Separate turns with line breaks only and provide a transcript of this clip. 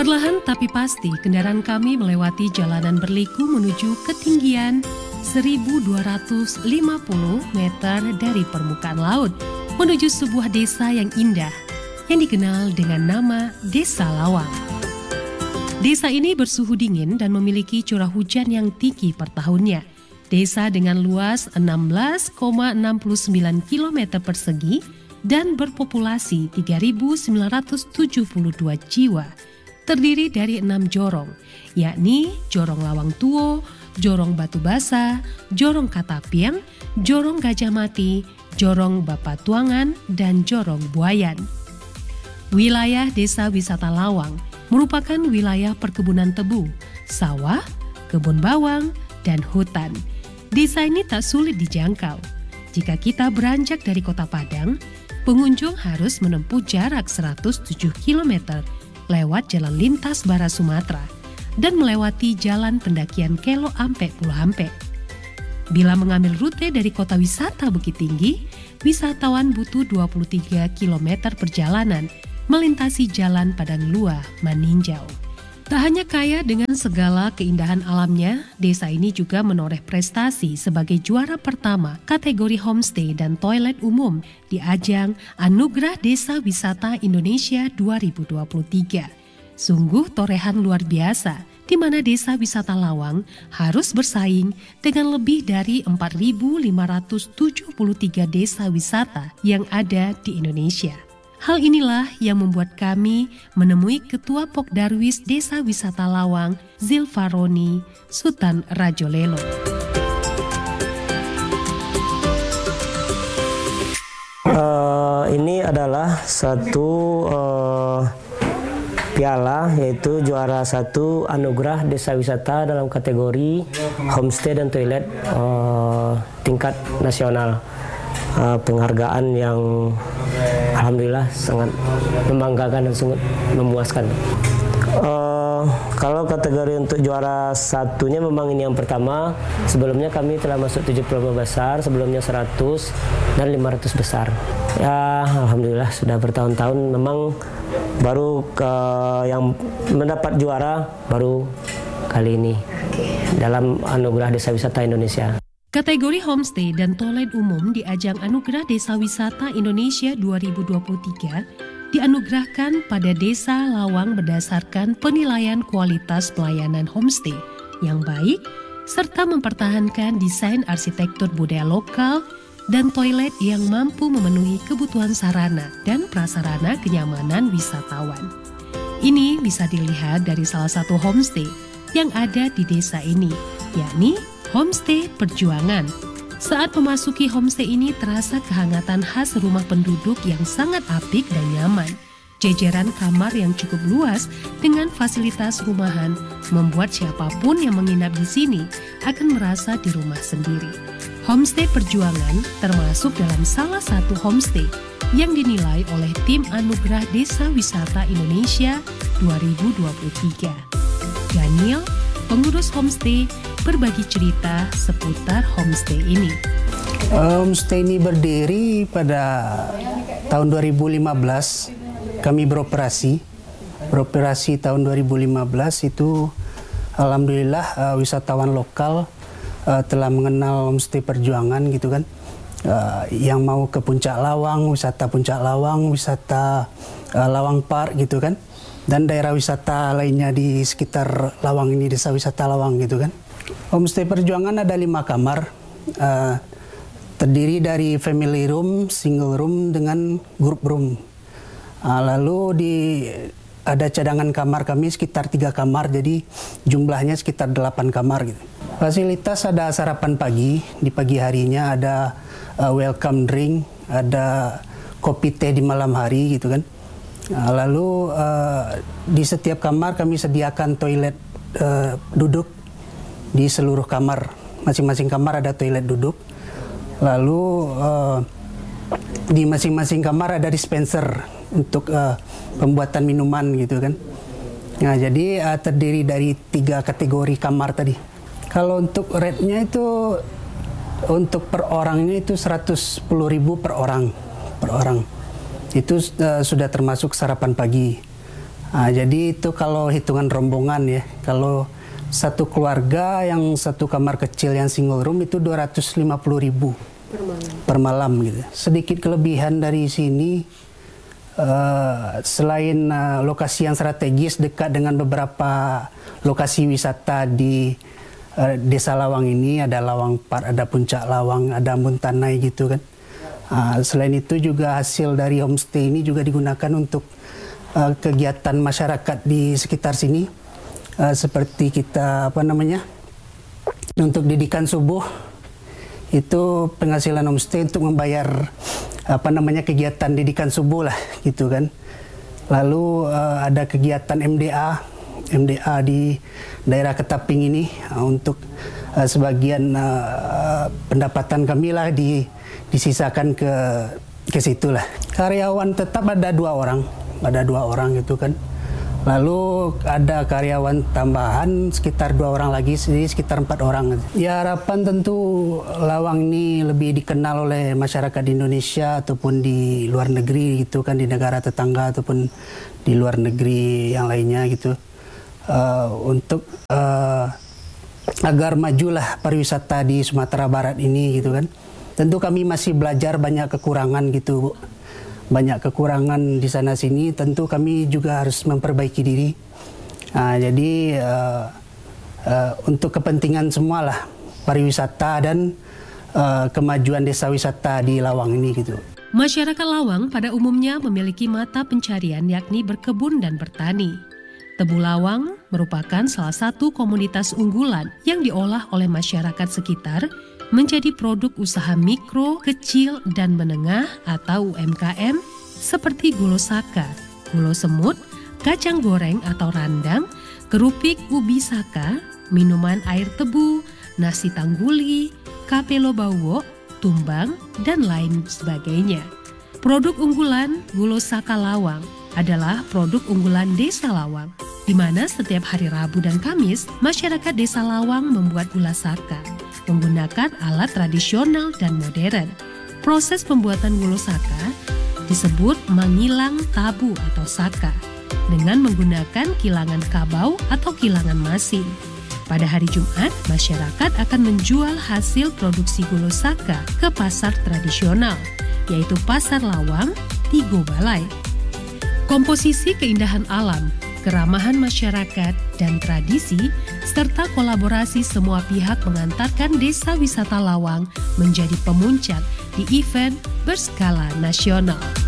Perlahan tapi pasti kendaraan kami melewati jalanan berliku menuju ketinggian 1.250 meter dari permukaan laut menuju sebuah desa yang indah yang dikenal dengan nama Desa Lawang. Desa ini bersuhu dingin dan memiliki curah hujan yang tinggi per tahunnya. Desa dengan luas 16,69 km persegi dan berpopulasi 3.972 jiwa. Terdiri dari 6 jorong, yakni Jorong Lawang Tuo, Jorong Batu Basa, Jorong Katapiang, Jorong Gajah Mati, Jorong Bapatuangan, dan Jorong Buayan. Wilayah Desa Wisata Lawang merupakan wilayah perkebunan tebu, sawah, kebun bawang, dan hutan. Desa ini tak sulit dijangkau. Jika kita beranjak dari Kota Padang, pengunjung harus menempuh jarak 107 km lewat jalan lintas Bara Sumatera dan melewati jalan pendakian Kelo Ampe Pulau Ampe. Bila mengambil rute dari kota wisata Bukit Tinggi, wisatawan butuh 23 km perjalanan melintasi jalan Padang Luar Maninjau. Tak hanya kaya dengan segala keindahan alamnya, desa ini juga menoreh prestasi sebagai juara pertama kategori homestay dan toilet umum di ajang Anugerah Desa Wisata Indonesia 2023. Sungguh torehan luar biasa, di mana Desa Wisata Lawang harus bersaing dengan lebih dari 4.573 desa wisata yang ada di Indonesia. Hal inilah yang membuat kami menemui Ketua Pokdarwis Desa Wisata Lawang, Zilfaroni Sultan Rajolelo.
Ini adalah satu piala, yaitu juara 1 anugerah desa wisata dalam kategori homestay dan toilet tingkat nasional. Penghargaan yang alhamdulillah sangat membanggakan dan sangat memuaskan. Kalau kategori untuk juara satunya memang ini yang pertama. Sebelumnya kami telah masuk 75 besar, sebelumnya 100 dan 500 besar. Ya alhamdulillah sudah bertahun-tahun, memang baru yang mendapat juara baru kali ini dalam Anugerah Desa Wisata Indonesia.
Kategori homestay dan toilet umum di ajang Anugerah Desa Wisata Indonesia 2023 dianugerahkan pada Desa Lawang berdasarkan penilaian kualitas pelayanan homestay yang baik serta mempertahankan desain arsitektur budaya lokal dan toilet yang mampu memenuhi kebutuhan sarana dan prasarana kenyamanan wisatawan. Ini bisa dilihat dari salah satu homestay yang ada di desa ini, yakni Homestay Perjuangan. Saat memasuki homestay ini terasa kehangatan khas rumah penduduk yang sangat apik dan nyaman. Jejeran kamar yang cukup luas dengan fasilitas rumahan membuat siapapun yang menginap di sini akan merasa di rumah sendiri. Homestay Perjuangan termasuk dalam salah satu homestay yang dinilai oleh tim Anugerah Desa Wisata Indonesia 2023. Daniel, pengurus homestay, berbagi cerita seputar homestay ini.
Homestay ini berdiri pada tahun 2015. Kami beroperasi tahun 2015 itu alhamdulillah wisatawan lokal telah mengenal Homestay Perjuangan gitu kan. Yang mau ke Puncak Lawang, wisata Puncak Lawang, wisata Lawang Park gitu kan. Dan daerah wisata lainnya di sekitar Lawang ini, Desa Wisata Lawang gitu kan. Homestay Perjuangan ada 5 kamar, terdiri dari family room, single room, dengan group room. Lalu ada cadangan kamar kami sekitar 3 kamar, jadi jumlahnya sekitar 8 kamar gitu. Fasilitas ada sarapan pagi, di pagi harinya ada welcome drink, ada kopi teh di malam hari gitu kan. Lalu di setiap kamar kami sediakan toilet duduk di seluruh kamar. Masing-masing kamar ada toilet duduk. Lalu di masing-masing kamar ada dispenser untuk pembuatan minuman gitu kan. Nah, jadi terdiri dari 3 kategori kamar tadi. Kalau untuk rate-nya itu untuk per orangnya itu 110.000 per orang. Itu sudah termasuk sarapan pagi. Jadi itu kalau hitungan rombongan ya. Kalau satu keluarga yang satu kamar kecil yang single room itu 250.000 per malam gitu. Sedikit kelebihan dari sini, selain lokasi yang strategis dekat dengan beberapa lokasi wisata di Desa Lawang ini, ada Lawang Part, ada Puncak Lawang, ada Muntanai gitu kan. Selain itu juga hasil dari homestay ini juga digunakan untuk kegiatan masyarakat di sekitar sini, seperti kita untuk didikan subuh, itu penghasilan homestay untuk membayar kegiatan didikan subuh lah gitu kan. Lalu ada kegiatan MDA di daerah Ketaping ini, untuk sebagian pendapatan kami lah disisakan ke situ lah. Karyawan tetap ada 2 orang gitu kan. Lalu ada karyawan tambahan sekitar 2 orang lagi, jadi sekitar 4 orang. Ya harapan tentu Lawang ini lebih dikenal oleh masyarakat di Indonesia ataupun di luar negeri gitu kan, di negara tetangga ataupun di luar negeri yang lainnya gitu. Untuk agar majulah pariwisata di Sumatera Barat ini gitu kan. Tentu kami masih belajar, banyak kekurangan gitu, Bu. Banyak kekurangan di sana sini, tentu kami juga harus memperbaiki diri. Jadi untuk kepentingan semualah pariwisata dan kemajuan desa wisata di Lawang ini gitu.
Masyarakat Lawang pada umumnya memiliki mata pencarian yakni berkebun dan bertani. Tebu Lawang merupakan salah satu komoditas unggulan yang diolah oleh masyarakat sekitar menjadi produk usaha mikro, kecil, dan menengah atau UMKM seperti gulo saka, gulo semut, kacang goreng atau randang, kerupik ubi saka, minuman air tebu, nasi tangguli, kapelo bawo, tumbang, dan lain sebagainya. Produk unggulan gulo saka Lawang adalah produk unggulan Desa Lawang, di mana setiap hari Rabu dan Kamis masyarakat Desa Lawang membuat gula saka menggunakan alat tradisional dan modern. Proses pembuatan gulo saka disebut mengilang tabu atau saka dengan menggunakan kilangan kabau atau kilangan masin. Pada hari Jumat, masyarakat akan menjual hasil produksi gulo saka ke pasar tradisional, yaitu Pasar Lawang, Tigo Balai. Komposisi keindahan alam, keramahan masyarakat, dan tradisi, serta kolaborasi semua pihak mengantarkan Desa Wisata Lawang menjadi pemuncak di event berskala nasional.